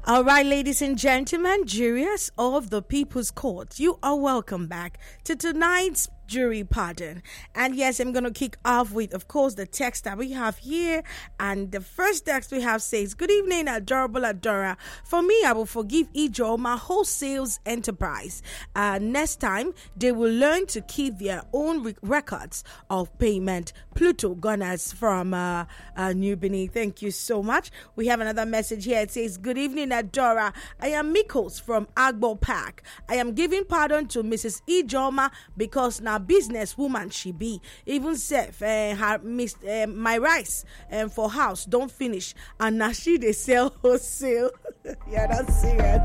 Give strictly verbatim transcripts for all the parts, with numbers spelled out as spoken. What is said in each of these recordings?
All right, ladies and gentlemen, jurors of the People's Court, you are welcome back to tonight's jury pardon. And yes, I'm going to kick off with, of course, the text that we have here. And the first text we have says, "Good evening, adorable Adora. For me, I will forgive Ijoma Wholesales Enterprise. Uh, next time, they will learn to keep their own re- records of payment. Pluto Gunners from uh, uh, New Benin." Thank you so much. We have another message here. It says, "Good evening, Adora. I am Mikos from Agbo Park. I am giving pardon to Missus Ijoma because now business woman she be. Even self uh, her miss uh, my rice um, for house don't finish, and now she they sell wholesale." Yeah, that's serious.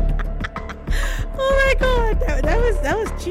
Oh my god, that, that was that was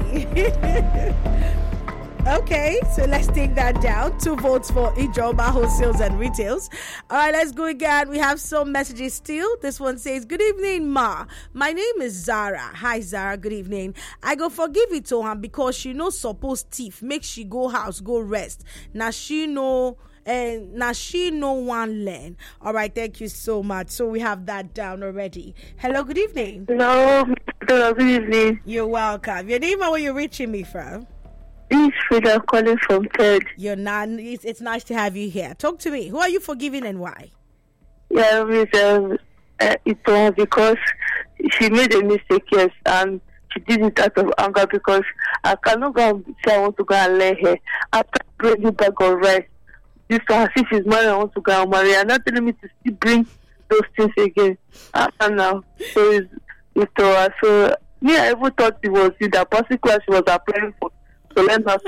cheesy. Okay, so let's take that down. Two votes for Ijoma Wholesales and Retails. All right, let's go again. We have some messages still. This one says, "Good evening, Ma. My name is Zara. Hi, Zara. Good evening. I go forgive it to her because she no supposed thief. Make she go house, go rest. Now she know... And now she no one learn." All right, thank you so much. So we have that down already. Hello, good evening. Hello, good evening. You're welcome. Your name and where you're reaching me from? This is Frida calling from Ted. You're not. It's, it's nice to have you here. Talk to me. Who are you forgiving and why? Yeah, it, um, uh, it was because she made a mistake, yes, and she did it out of anger because I cannot go and say I want to go and lay her. After bringing back on rest, this as if she's married, I want to go and marry. And not telling me to still bring those things again. After now, so it's, it's uh, so me, I even thought it was in the particular she was applying for. So let us.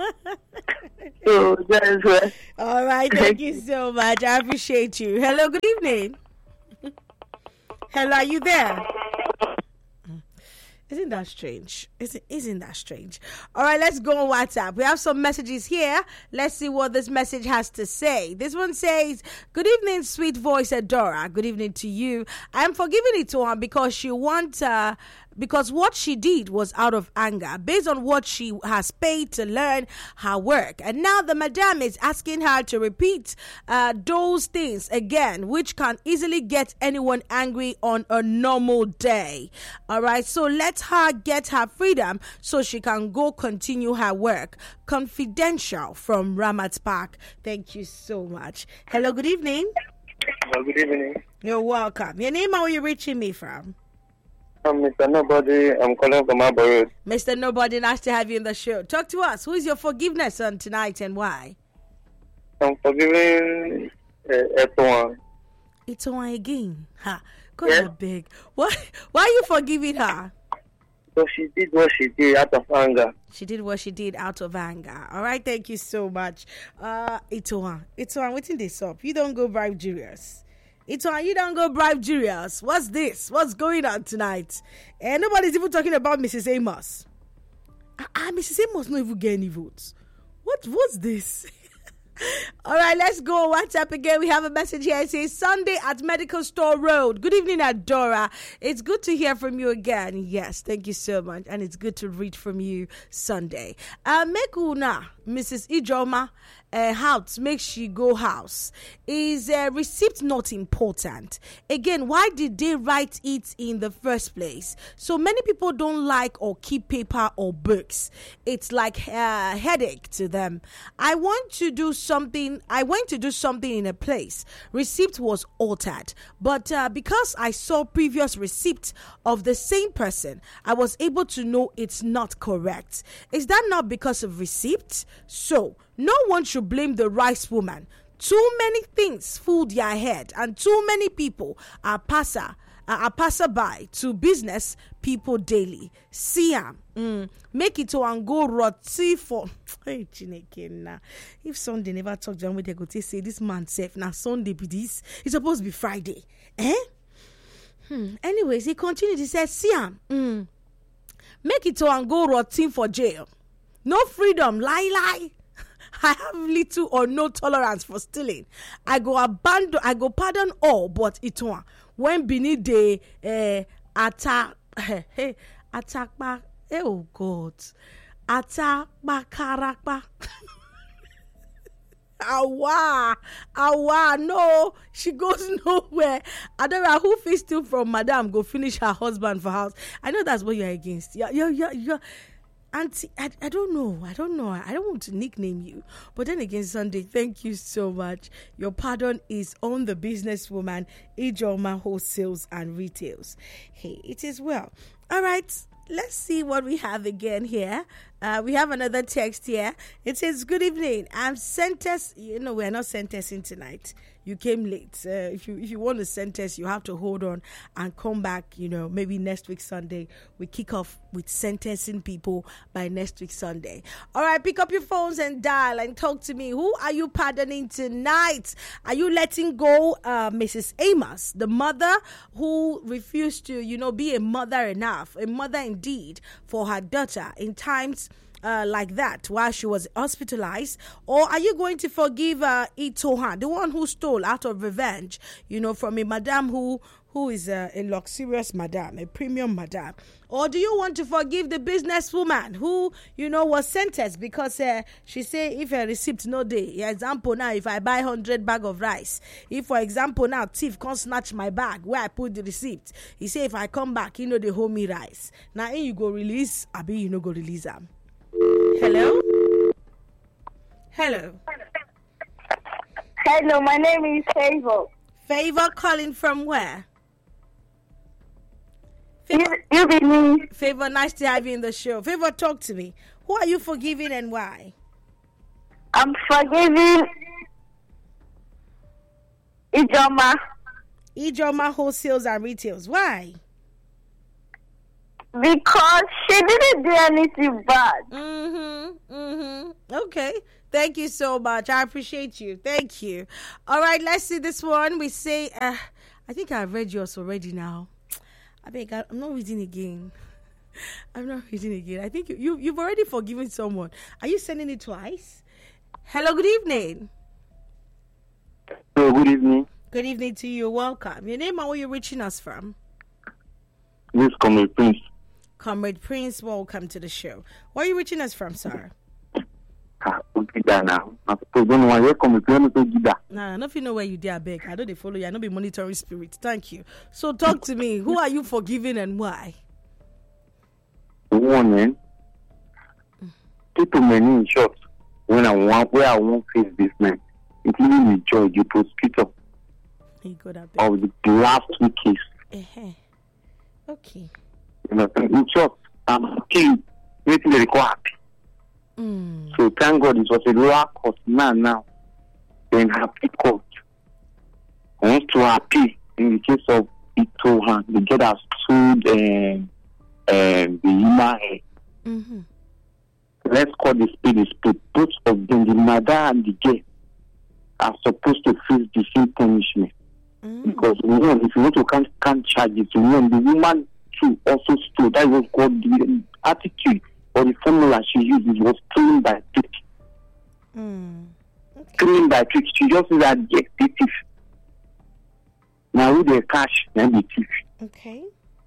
So that is right. All right, thank you so much. I appreciate you. Hello, good evening. Hello, are you there? Isn't that strange? Isn't, isn't that strange? All right, let's go on WhatsApp. We have some messages here. Let's see what this message has to say. This one says, "Good evening, sweet voice Adora. Good evening to you. I'm forgiving it to her because she wants... Uh, because what she did was out of anger based on what she has paid to learn her work. And now the madam is asking her to repeat uh, those things again, which can easily get anyone angry on a normal day. All right, so let her get her freedom so she can go continue her work. Confidential from Ramat Park." Thank you so much. Hello, good evening. Well, good evening. You're welcome. Your name, are you reaching me from? I'm Mister Nobody. I'm calling from Arbor. Mister Nobody, nice to have you in the show. Talk to us. Who is your forgiveness on tonight and why? I'm forgiving uh, Etoan. Etoan again? Ha. God, yes. big. Why, why are you forgiving her? So she did what she did out of anger. She did what she did out of anger. All right, thank you so much. Uh, Etoan. Etoan, what's in this up? You don't go bribe jurors. Itoan, you don't go bribe jurors. What's this? What's going on tonight? And nobody's even talking about Missus Amos. Ah, uh, uh, Missus Amos not even get any votes. What? What's this? All right, let's go on WhatsApp again. We have a message here. It says, "Sunday at Medical Store Road. Good evening, Adora. It's good to hear from you again." Yes, thank you so much. And it's good to read from you Sunday. Uh, Mekuna, Missus Ijoma, uh, house, make she go house. Is uh, receipt not important? Again, why did they write it in the first place? So many people don't like or keep paper or books. It's like a headache to them. I want to do something. I went to do something in a place. Receipt was altered, but uh, because I saw previous receipt of the same person, I was able to know it's not correct. Is that not because of receipt? So no one should blame the rice woman. Too many things fool their head, and too many people are passer. Uh, a passerby to business people daily. See am, mm, make it to and go roti for. Hey, if Sunday never talk, John, they go to say this man safe now. Sunday be this. It's supposed to be Friday, eh? Hmm. Anyways, he continued. He said, "See am, mm, make it to and go roti for jail. No freedom, lie lie." I have little or no tolerance for stealing. I go abandon, I go pardon all, but it one when beneath the uh, attack, hey, attack back. Oh God, attack back, karakba. Awa, awa, no, she goes nowhere. I don't know who feels still from Madam go finish her husband for house. I know that's what you're against. Yeah, yeah, yeah, yeah. Auntie, I, I don't know. I don't know. I don't want to nickname you. But then again, Sunday, thank you so much. Your pardon is on the businesswoman, Ijoma Wholesales and Retails. Hey, it is well. All right. Let's see what we have again here. Uh, we have another text here. It says, good evening. I'm sentence. You know, we're not sentencing tonight. You came late. Uh, if you if you want to sentence, you have to hold on and come back, you know, maybe next week Sunday. We kick off with sentencing people by next week Sunday. All right, pick up your phones and dial and talk to me. Who are you pardoning tonight? Are you letting go uh, Missus Amos, the mother who refused to, you know, be a mother enough, a mother indeed for her daughter in times Uh, like that while she was hospitalized? Or are you going to forgive uh, Itohan, the one who stole out of revenge, you know, from a madam who who is a, a luxurious madam, a premium madam? Or do you want to forgive the businesswoman who, you know, was sentenced because uh, she say if a receipt no day, example now, if I buy one hundred bag of rice, if for example now thief can't snatch my bag where I put the receipt, he say if I come back, you know, they hold me rice. Now you go release, I be you know go release them. Hello? Hello? Hello, my name is Favor. Favor calling from where? You, Favor, you be me. Favor, nice to have you in the show. Favor, talk to me. Who are you forgiving and why? I'm forgiving Ijoma. Ijoma Wholesales and Retails. Why? Because she didn't do anything bad. Mm-hmm. Mm-hmm. Okay. Thank you so much. I appreciate you. Thank you. All right, let's see this one. We say, uh, I think I've read yours already now. I think I, I'm not reading again. I'm not reading again. I think you, you, you've already forgiven someone. Are you sending it twice? Hello, good evening. Hello, good evening. Good evening to you. Welcome. Your name and where you're reaching us from? This is Comrade Prince. Comrade Prince, welcome to the show. Where are you reaching us from, sir? Ah, okay, now. I don't know why you're coming. Nah, I don't know where you dare beg. I know they follow you. I know be monitoring spirit. Thank you. So talk to me. Who are you forgiving and why? One man. People many in short. When I want, where I want face this man, including the judge, the prosecutor He got up of the last week case. Uh-huh. Okay. You know, in short, I'm happy. Making the record happy. Mm. So thank God it was a lower court man now. Then happy court. I want to happy in the case of Itohan. The girl that sued um, um, the human head. Mm-hmm. Let's call the spade a spade. Both of them, the mother and the girl, are supposed to face the same punishment. Mm. Because one, if you want to count, count charges, one, the woman too also stole. That was called the attitude or the formula she used was killing by trick. Mm. Okay. Killing by trick. She just said that yes, the thief. Now with the cash, then the thief. Okay.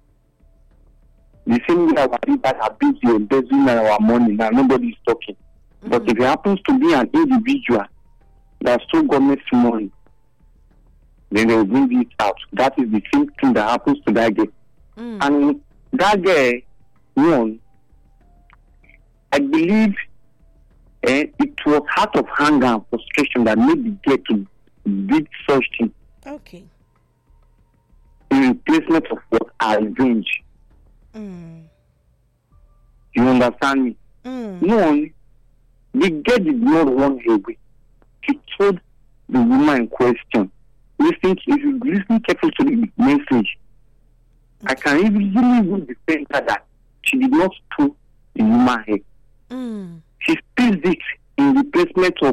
The same way our people are busy embezzling our money now, nobody's talking. Mm. But if it happens to be an individual that stole government money, then they will bring it out. That is the same thing that happens to that girl. Mm. And that girl, one, I believe eh, it was out of anger and frustration that made the girl to did such thing. Okay. In replacement of what I revenge. Mm. You understand me? Mm. One, the girl did not run away. She told the woman in question, listen, if you listen carefully to the message, I can easily even defend her that she did not steal the human head. Mm. She steals it in replacement of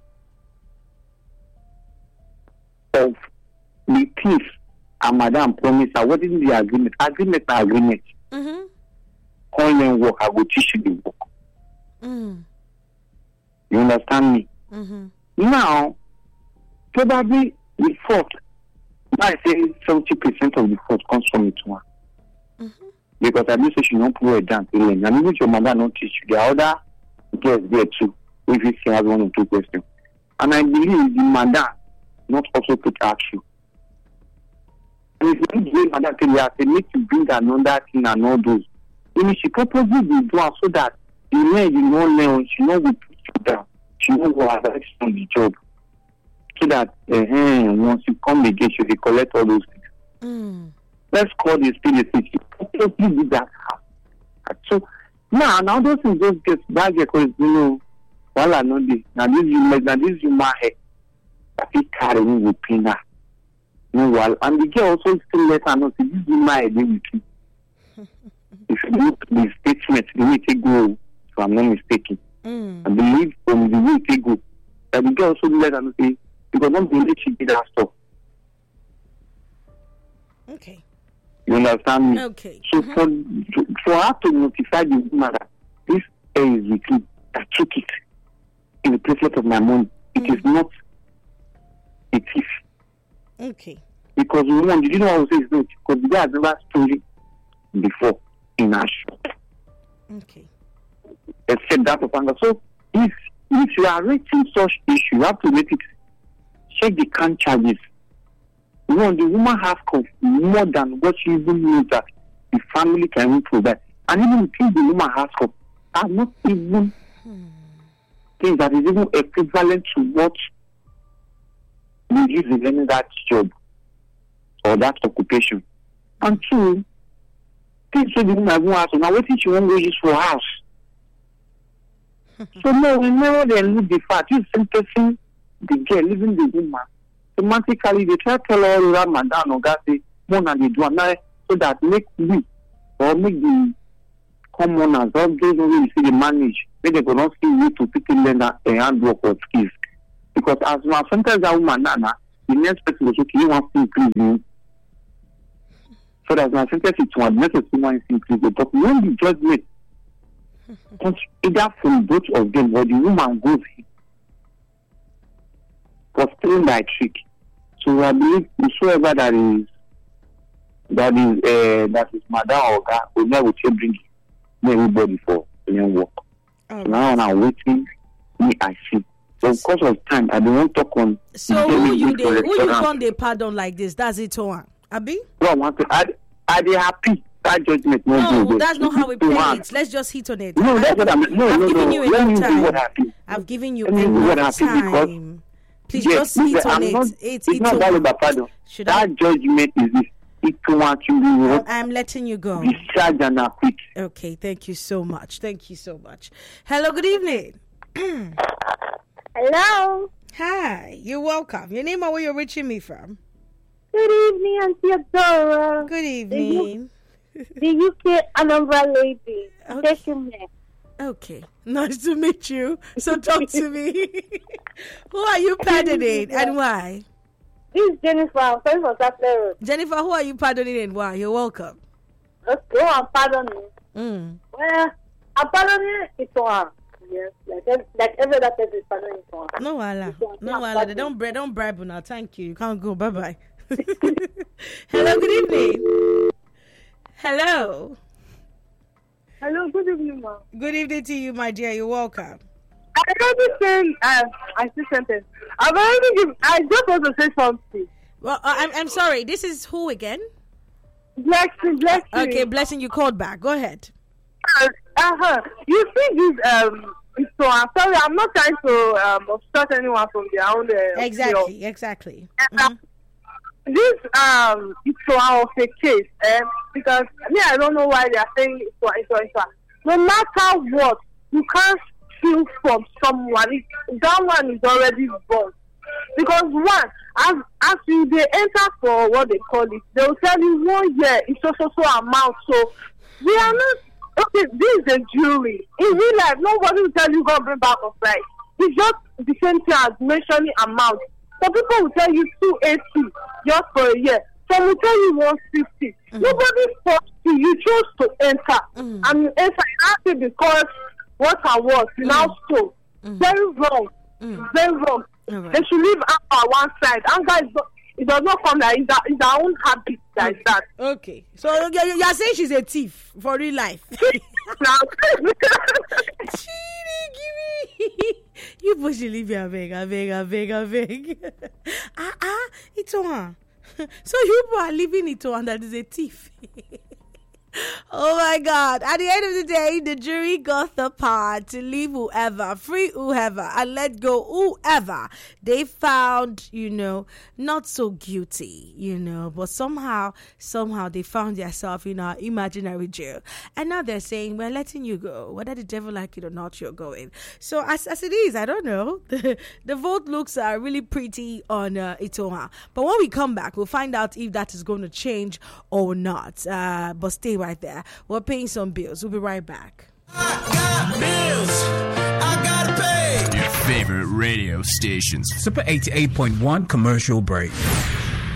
of the thief and madam promised her. What is the agreement? Agreement or agreement. Mm-hmm. Come and work, I will teach you the work. Mm. You understand me? Mm-hmm. Now, probably the fault, I say seventy percent of the fault comes from it one. Mm-hmm. Because I didn't say she don't put her down to learn. And even your mother don't teach you. The other girls there too, if you see has one or two questions. And I believe the madam not also take action. And if you need madam tell you, they need to bring another thing and all those. And she purposely will do it so that you know you know learn, she know we put you down. She know go advice on the job. So that uh, once you come again, she will collect all those things. Mm. Let's call this thing a thing. She purposely did that. So now, now those things just get back because you know, while I know this, now this you now this you my head. That is carrying with Pina. No, while and the girl also still let her know, this is my idea with you. If you look at the statement, the way they go, if I'm not mistaken, Mm. I believe from the way they go, that the girl also let her know, say, because not the way she did that stuff. Okay. You understand me? Okay. So Mm-hmm. for for her to notify the woman that this hair is with me, I took it in the bracelet of my money. It Mm. is not a thief. Okay. Because woman, did you know what I was saying? Because the guy has never stolen before in our shop, Okay. except that of anger. So if if you are rating such issue, you have to rate it. Check the can charges. You know, the woman has cost more than what she even knows that the family can even provide. And even if the woman has cost, are not even Hmm. things that is even equivalent to what you use in learning that job or that occupation. And two, things so the woman even has, now what if she won't go use for house? So no, we never then look the fact. You sentencing the girl, leaving the woman. Automatically, they try to tell all that madam or guy say, more than they do, and now so that make we or make the commoners or those who you see they manage, make they cannot see you to people learn that a handwork or skills. Because as now sometimes that woman nana, the next person will say, you want to increase you. So that now sometimes it's one necessary one increase you. But when the judgment comes either from both of them or the woman goes in for stealing by trick. So I believe whosoever that is that is uh, that is madam or guy will never bring everybody for learn work. All So now I'm waiting, me I see. So because of time, I don't want to talk on. So who you dey, who you come dey pardon like this? That's it, one. Abi? Well, I want to. I I dey happy that judgment. No, No, that's not how we play want. it. Let's just hit on it. No, that's what I'm. No, I've no, given no. you Let me enough see what time. happened. I've given you Let me see what enough happened because- time. Please Yes, just hit listen, on I'm it. not, It's, it's it's not over. that about pardon. Should I? That judgment is this. It want to be what I'm letting you go. discharge and acquit. Okay, thank you so much. Thank you so much. Hello, good evening. Hello. Hi, you're welcome. Your name and where you're reaching me from? Good evening, Auntie Adora. Good evening. The U K Anambra lady. Okay. Taking me. Okay, nice to meet you. So talk to me. Who are you pardoning and why? This is Jennifer. I'm calling from Sapler Road. Jennifer, who are you pardoning and why? You're welcome. Okay, I'm pardoning. Mm. Well, I'm pardoning it one. Yes, like, ev- like every other person is pardoning it one. No wala. No wala. They don't bribe, don't bribe now. Thank you. You can't go. Bye bye. Hello, good evening. Hello. Hello, good evening, ma'am. Good evening to you, my dear. You're welcome. I already sent, uh, I still sent it. I've already given, I just want to say something. Well, uh, I'm I'm sorry. This is who again? Blessing, blessing. Okay, blessing. You called back. Go ahead. Uh huh. You see this, um, so I'm sorry, I'm not trying to um, obstruct anyone from their own. Uh, Exactly. Exactly. And, uh, Mhm. This um is so of a case, um, because me I don't know why they are saying it's so, it's so, it's so. No matter what, you can't steal from someone. It, that one is already wrong. Because one, as as you they enter for what they call it, they will tell you one year it's so so so amount. So we are not okay. This is a jury. In real life, nobody will tell you go bring back of right. It's just the same thing as mentioning amount. So people will tell you two eighty just for a year. Some will tell you one fifty. Mm-hmm. Nobody forced you. You chose to enter. Mm-hmm. And you enter after because what I was, you mm-hmm. now stole. Mm-hmm. Very wrong. Mm-hmm. Very wrong. Right. They should leave anger one side. Anger is not, it does not come like it's, it's our own habit like okay. that. Okay. So you're, you're saying she's a thief for real life. Now, You push you leave me, I beg, I beg, I beg, I beg. Ah, ah, it's on. So you are leaving it on that is a thief. Oh my God. At the end of the day, the jury got the power to leave whoever, free whoever, and let go whoever they found, you know, not so guilty, you know, but somehow, somehow they found themselves in our imaginary jail. And now they're saying, we're letting you go. Whether the devil like it or not, you're going. So as, as it is, I don't know. The, the vote looks uh, really pretty on uh, Itoa. But when we come back, we'll find out if that is going to change or not. Uh, but stay right there. We're paying some bills. We'll be right back. I got bills. I gotta pay. Your favorite radio stations. Super eighty-eight point one commercial break.